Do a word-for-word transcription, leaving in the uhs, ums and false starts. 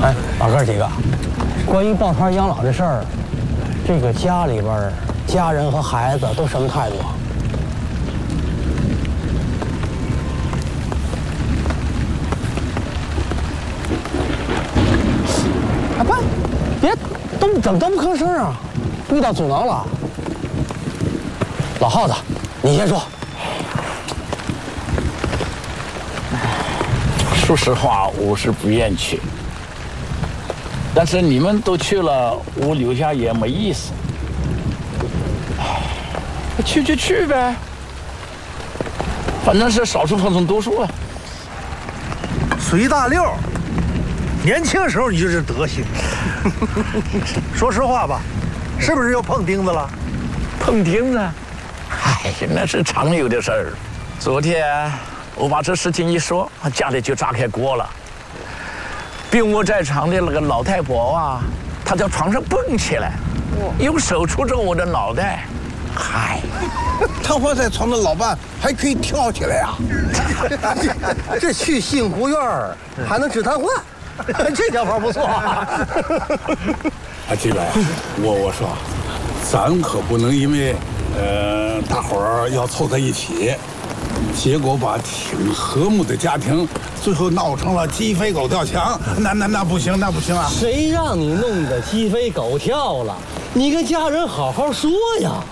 哎，老哥几个，关于抱团养老这事儿，这个家里边家人和孩子都什么态度啊？哎，不，别都整都不吭声啊！遇到阻挠了。老耗子，你先说。 说实话，我是不愿去。但是你们都去了，我留下也没意思。去就去呗，反正是少数服从多数啊。 随大溜，年轻时候你就这德行。说实话吧，是不是又碰钉子了？ 碰钉子？哎，那是常有的事儿。昨天我把这事情一说，家里就炸开锅了。病卧在床的那个老太婆啊，她在床上蹦起来，用手戳着我的脑袋。嗨， 瘫痪在床的老伴还可以跳起来呀、 啊！这去幸福院还能治瘫痪，这想法不错啊！ 啊，季白，我我说，咱可不能因为呃大伙儿要凑在一起，结果把挺和睦的家庭最后闹成了鸡飞狗跳墙，那那那不行，那不行啊！ 谁让你弄得鸡飞狗跳了？你跟家人好好说呀！